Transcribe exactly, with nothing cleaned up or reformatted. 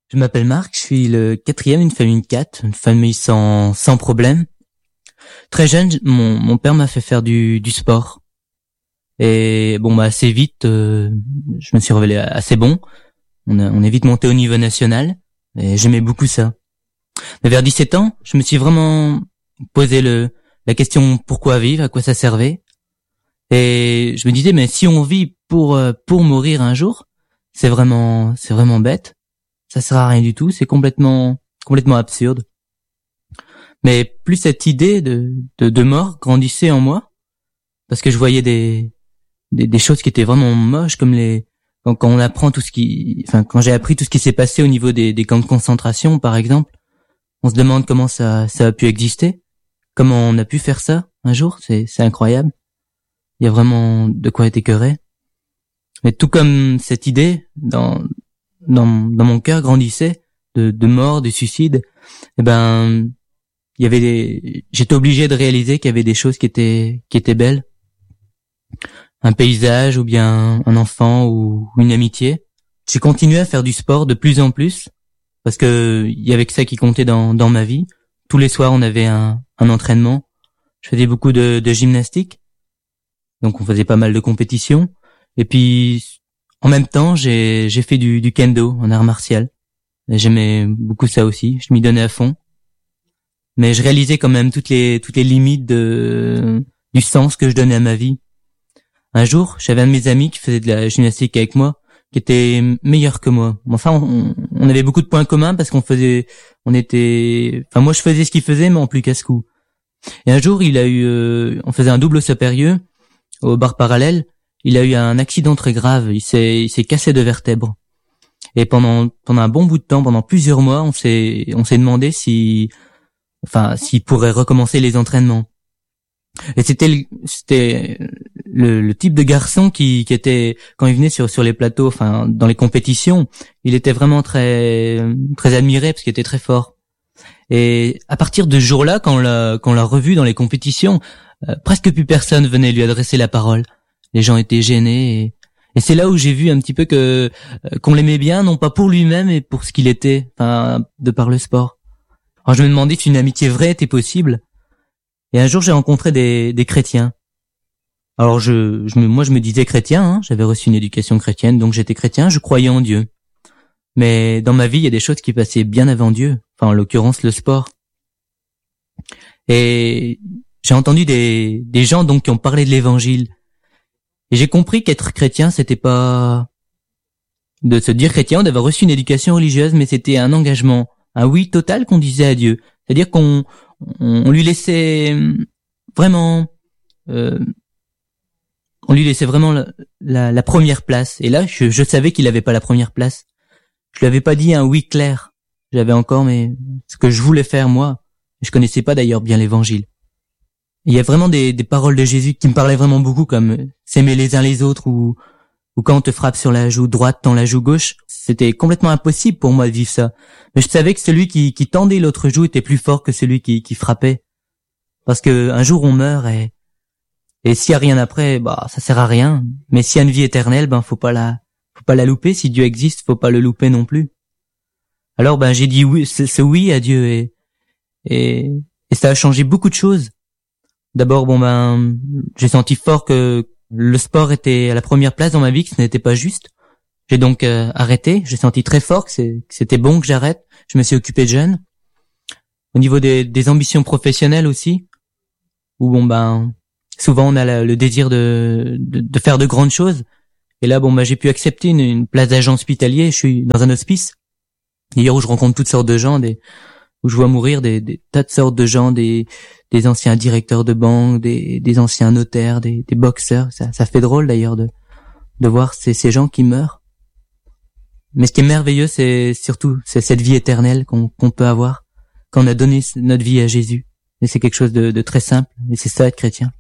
Je m'appelle Marc, je suis le quatrième d'une famille de quatre, une famille sans sans problème. Très jeune, mon mon père m'a fait faire du du sport. Et bon bah assez vite, euh, je me suis révélé assez bon. On a, on est vite monté au niveau national et j'aimais beaucoup ça. Mais vers dix-sept ans, je me suis vraiment posé le la question pourquoi vivre, à quoi ça servait. Et je me disais mais si on vit pour pour mourir un jour, c'est vraiment c'est vraiment bête. Ça sert à rien du tout, c'est complètement complètement absurde. Mais plus cette idée de de, de mort grandissait en moi, parce que je voyais des des, des choses qui étaient vraiment moches, comme les quand, quand on apprend tout ce qui, enfin quand j'ai appris tout ce qui s'est passé au niveau des, des camps de concentration, par exemple, on se demande comment ça ça a pu exister, comment on a pu faire ça un jour, c'est c'est incroyable. Il y a vraiment de quoi être écœuré. Mais tout comme cette idée dans dans dans mon cœur grandissait de de mort, de suicide, eh ben il y avait des, j'étais obligé de réaliser qu'il y avait des choses qui étaient qui étaient belles. Un paysage ou bien un enfant ou une amitié. J'ai continué à faire du sport de plus en plus parce que il y avait que ça qui comptait dans dans ma vie. Tous les soirs, on avait un un entraînement. Je faisais beaucoup de de gymnastique. Donc on faisait pas mal de compétitions et puis en même temps, j'ai j'ai fait du du kendo, en art martial. Et j'aimais beaucoup ça aussi, je m'y donnais à fond. Mais je réalisais quand même toutes les toutes les limites de du sens que je donnais à ma vie. Un jour, j'avais un de mes amis qui faisait de la gymnastique avec moi, qui était meilleur que moi. Enfin, on, on avait beaucoup de points communs parce qu'on faisait, on était, enfin moi je faisais ce qu'il faisait, mais en plus casse-cou. Et un jour, il a eu, euh, on faisait un double saut périlleux au bar parallèle. Il a eu un accident très grave. Il s'est, il s'est cassé deux vertèbres. Et pendant pendant un bon bout de temps, pendant plusieurs mois, on s'est on s'est demandé si, enfin, s'il pourrait recommencer les entraînements. Et c'était le, c'était le, le type de garçon qui, qui était, quand il venait sur, sur les plateaux, enfin, dans les compétitions, il était vraiment très, très admiré parce qu'il était très fort. Et à partir de ce jour-là, quand on l'a, quand on l'a revu dans les compétitions, euh, presque plus personne venait lui adresser la parole. Les gens étaient gênés et, et c'est là où j'ai vu un petit peu que, euh, qu'on l'aimait bien, non pas pour lui-même, mais pour ce qu'il était, enfin, de par le sport. Alors je me demandais si une amitié vraie était possible. Et un jour, j'ai rencontré des, des chrétiens. Alors, je, je me, moi, je me disais chrétien, hein, j'avais reçu une éducation chrétienne, donc j'étais chrétien, je croyais en Dieu. Mais dans ma vie, il y a des choses qui passaient bien avant Dieu, enfin, en l'occurrence, le sport. Et j'ai entendu des, des gens, donc, qui ont parlé de l'évangile. Et j'ai compris qu'être chrétien, c'était pas de se dire chrétien, d'avoir reçu une éducation religieuse, mais c'était un engagement, un oui total qu'on disait à Dieu. C'est-à-dire qu'on on lui laissait vraiment euh, on lui laissait vraiment la, la, la première place. Et là, je, je savais qu'il avait pas la première place. Je lui avais pas dit un oui clair. J'avais encore mais ce que je voulais faire moi. Je connaissais pas d'ailleurs bien l'évangile. Il y a vraiment des, des paroles de Jésus qui me parlaient vraiment beaucoup, comme s'aimer les uns les autres, ou ou quand on te frappe sur la joue droite, dans la joue gauche. C'était complètement impossible pour moi de vivre ça. Mais je savais que celui qui, qui tendait l'autre joue était plus fort que celui qui, qui frappait. Parce que un jour on meurt et, et s'il y a rien après, bah, ça sert à rien. Mais s'il y a une vie éternelle, ben, faut pas la, faut pas la louper. Si Dieu existe, faut pas le louper non plus. Alors, ben, j'ai dit oui, ce, ce oui à Dieu et, et, et ça a changé beaucoup de choses. D'abord, bon, ben, j'ai senti fort que le sport était à la première place dans ma vie, que ce n'était pas juste. J'ai donc euh, arrêté. J'ai senti très fort que, c'est, que c'était bon que j'arrête. Je me suis occupé de jeunes. Au niveau des, des ambitions professionnelles aussi, où bon ben souvent on a la, le désir de, de de faire de grandes choses. Et là bon ben j'ai pu accepter une, une place d'agent hospitalier. Je suis dans un hospice. D'ailleurs où je rencontre toutes sortes de gens, des où je vois mourir des, des tas de sortes de gens, des des anciens directeurs de banque, des des anciens notaires, des des boxeurs. Ça ça fait drôle d'ailleurs de de voir ces ces gens qui meurent. Mais ce qui est merveilleux, c'est surtout c'est cette vie éternelle qu'on qu'on peut avoir quand on a donné notre vie à Jésus. Et c'est quelque chose de, de très simple. Et c'est ça être chrétien.